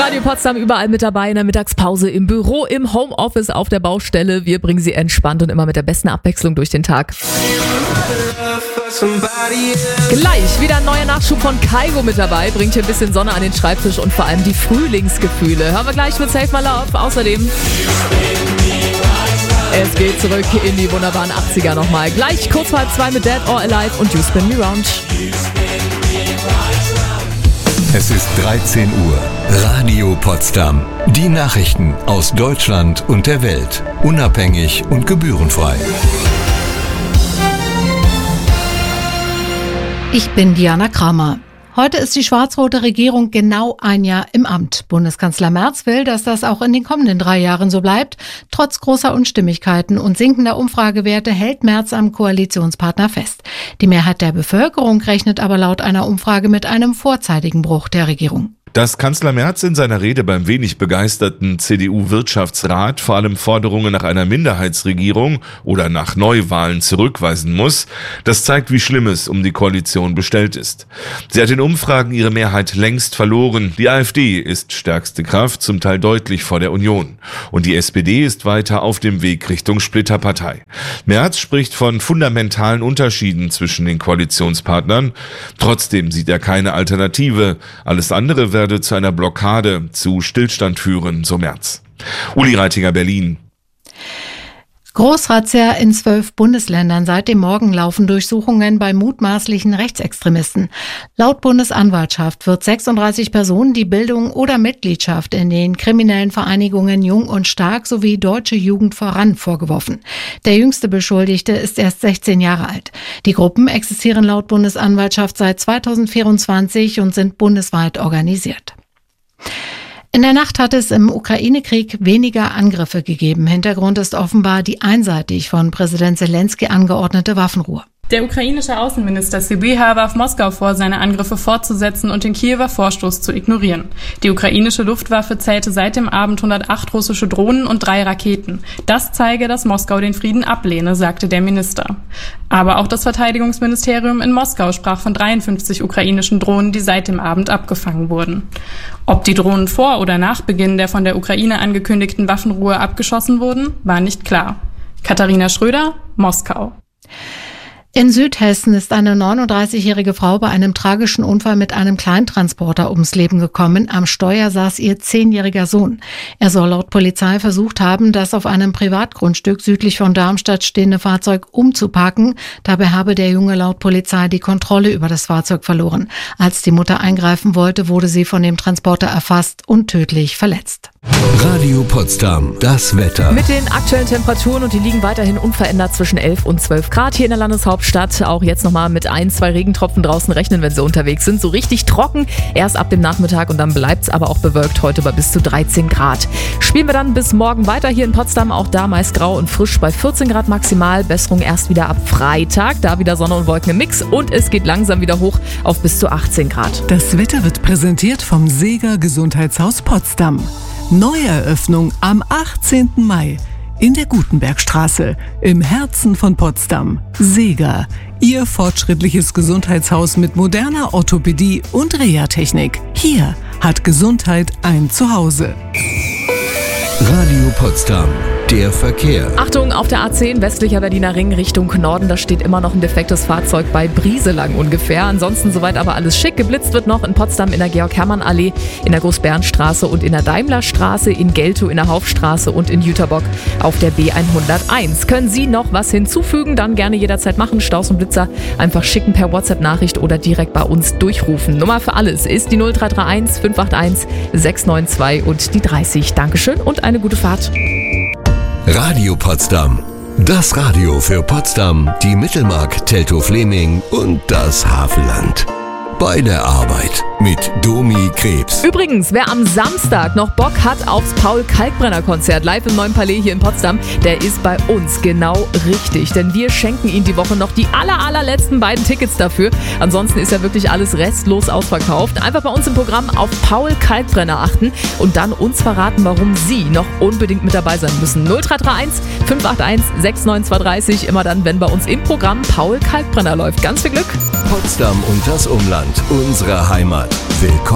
Radio Potsdam überall mit dabei, in der Mittagspause, im Büro, im Homeoffice, auf der Baustelle. Wir bringen Sie entspannt und immer mit der besten Abwechslung durch den Tag. Gleich wieder ein neuer Nachschub von Kygo mit dabei, bringt hier ein bisschen Sonne an den Schreibtisch und vor allem die Frühlingsgefühle. Hören wir gleich mit Save My Love. Außerdem es geht zurück in die wunderbaren 80er nochmal. Gleich kurz vor 2 mit Dead or Alive und You Spin Me Round. Es ist 13 Uhr. Radio Potsdam. Die Nachrichten aus Deutschland und der Welt. Unabhängig und gebührenfrei. Ich bin Diana Kramer. Heute ist die schwarz-rote Regierung genau ein Jahr im Amt. Bundeskanzler Merz will, dass das auch in den kommenden 3 Jahren so bleibt. Trotz großer Unstimmigkeiten und sinkender Umfragewerte hält Merz am Koalitionspartner fest. Die Mehrheit der Bevölkerung rechnet aber laut einer Umfrage mit einem vorzeitigen Bruch der Regierung. Dass Kanzler Merz in seiner Rede beim wenig begeisterten CDU-Wirtschaftsrat vor allem Forderungen nach einer Minderheitsregierung oder nach Neuwahlen zurückweisen muss, das zeigt, wie schlimm es um die Koalition bestellt ist. Sie hat in Umfragen ihre Mehrheit längst verloren. Die AfD ist stärkste Kraft, zum Teil deutlich vor der Union. Und die SPD ist weiter auf dem Weg Richtung Splitterpartei. Merz spricht von fundamentalen Unterschieden zwischen den Koalitionspartnern. Trotzdem sieht er keine Alternative. Alles andere werde zu einer Blockade, zu Stillstand führen, so Merz. Uli Reitinger, Berlin. Großrazzia in 12 Bundesländern. Seit dem Morgen laufen Durchsuchungen bei mutmaßlichen Rechtsextremisten. Laut Bundesanwaltschaft wird 36 Personen die Bildung oder Mitgliedschaft in den kriminellen Vereinigungen Jung und Stark sowie Deutsche Jugend voran vorgeworfen. Der jüngste Beschuldigte ist erst 16 Jahre alt. Die Gruppen existieren laut Bundesanwaltschaft seit 2024 und sind bundesweit organisiert. In der Nacht hat es im Ukraine-Krieg weniger Angriffe gegeben. Hintergrund ist offenbar die einseitig von Präsident Zelensky angeordnete Waffenruhe. Der ukrainische Außenminister Sybiha warf Moskau vor, seine Angriffe fortzusetzen und den Kiewer Vorstoß zu ignorieren. Die ukrainische Luftwaffe zählte seit dem Abend 108 russische Drohnen und 3 Raketen. Das zeige, dass Moskau den Frieden ablehne, sagte der Minister. Aber auch das Verteidigungsministerium in Moskau sprach von 53 ukrainischen Drohnen, die seit dem Abend abgefangen wurden. Ob die Drohnen vor oder nach Beginn der von der Ukraine angekündigten Waffenruhe abgeschossen wurden, war nicht klar. Katharina Schröder, Moskau. In Südhessen ist eine 39-jährige Frau bei einem tragischen Unfall mit einem Kleintransporter ums Leben gekommen. Am Steuer saß ihr 10-jähriger Sohn. Er soll laut Polizei versucht haben, das auf einem Privatgrundstück südlich von Darmstadt stehende Fahrzeug umzuparken. Dabei habe der Junge laut Polizei die Kontrolle über das Fahrzeug verloren. Als die Mutter eingreifen wollte, wurde sie von dem Transporter erfasst und tödlich verletzt. Radio Potsdam, das Wetter. Mit den aktuellen Temperaturen, und die liegen weiterhin unverändert zwischen 11 und 12 Grad hier in der Landeshauptstadt. Auch jetzt nochmal mit 1, 2 Regentropfen draußen rechnen, wenn sie unterwegs sind. So richtig trocken erst ab dem Nachmittag, und dann bleibt es aber auch bewölkt heute bei bis zu 13 Grad. Spielen wir dann bis morgen weiter hier in Potsdam. Auch da meist grau und frisch bei 14 Grad maximal. Besserung erst wieder ab Freitag. Da wieder Sonne und Wolken im Mix. Und es geht langsam wieder hoch auf bis zu 18 Grad. Das Wetter wird präsentiert vom Seeger Gesundheitshaus Potsdam. Neueröffnung am 18. Mai in der Gutenbergstraße im Herzen von Potsdam. Seeger, Ihr fortschrittliches Gesundheitshaus mit moderner Orthopädie und Reha-Technik. Hier hat Gesundheit ein Zuhause. Radio Potsdam. Der Verkehr. Achtung, auf der A10 westlicher Berliner Ring Richtung Norden, da steht immer noch ein defektes Fahrzeug bei Brieselang ungefähr. Ansonsten soweit aber alles schick. Geblitzt wird noch in Potsdam in der Georg-Hermann-Allee, in der Groß-Bernstraße und in der Daimlerstraße, in Geltow in der Haufstraße und in Jüterbock auf der B101. Können Sie noch was hinzufügen? Dann gerne jederzeit machen. Staus und Blitzer einfach schicken per WhatsApp-Nachricht oder direkt bei uns durchrufen. Nummer für alles ist die 0331 581 692 und die 30. Dankeschön und eine gute Fahrt. Radio Potsdam. Das Radio für Potsdam, die Mittelmark, Teltow-Fleming und das Havelland. Bei der Arbeit mit Domi Krebs. Übrigens, wer am Samstag noch Bock hat aufs Paul-Kalkbrenner-Konzert live im Neuen Palais hier in Potsdam, der ist bei uns genau richtig. Denn wir schenken Ihnen die Woche noch die allerletzten beiden Tickets dafür. Ansonsten ist ja wirklich alles restlos ausverkauft. Einfach bei uns im Programm auf Paul Kalkbrenner achten und dann uns verraten, warum Sie noch unbedingt mit dabei sein müssen. 0331 581 69230. Immer dann, wenn bei uns im Programm Paul Kalkbrenner läuft. Ganz viel Glück. Potsdam und das Umland, unsere Heimat. Willkommen.